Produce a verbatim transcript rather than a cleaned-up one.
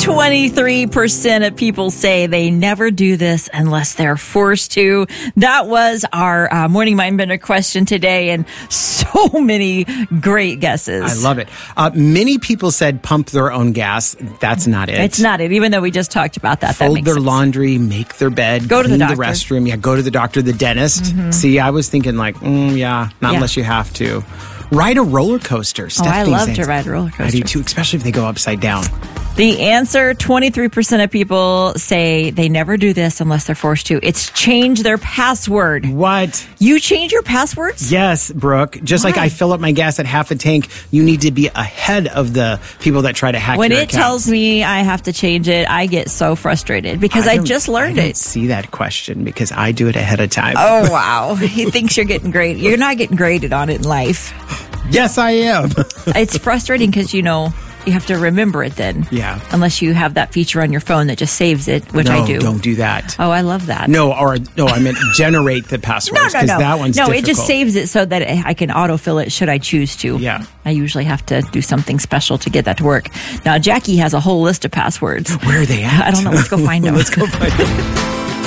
twenty-three percent of people say they never do this unless they're forced to. That was our uh, Morning Mind Bender question today, and so many great guesses. I love it. Uh, many people said pump their own gas. That's not it. It's not it, even though we just talked about that. Fold that makes their sense. laundry, make their bed, go to clean the, the restroom. Yeah, go to the doctor, the dentist. Mm-hmm. See, I was thinking like, mm, yeah, not yeah. unless you have to. Ride a roller coaster. Oh, I love to ride a roller coaster. I do too, especially if they go upside down. The answer, twenty-three percent of people say they never do this unless they're forced to. It's change their password. What? You change your passwords? Yes, Brooke. Just Why? like I fill up my gas at half a tank, you need to be ahead of the people that try to hack When your it account. tells me I have to change it, I get so frustrated because I, I just learned I don't it. see that question because I do it ahead of time. Oh, wow. He thinks you're getting graded. You're not getting graded on it in life. Yes, I am. It's frustrating because, you know, you have to remember it then. Yeah. Unless you have that feature on your phone that just saves it, which no, I do. don't do that. Oh, I love that. No, or no, I meant generate the No, passwords no, because no. that one's no, difficult. it just saves it so that I can autofill it should I choose to. Yeah. I usually have to do something special to get that to work. Now, Jackie has a whole list of passwords. Where are they at? I don't know. Let's go find them. Let's go find them.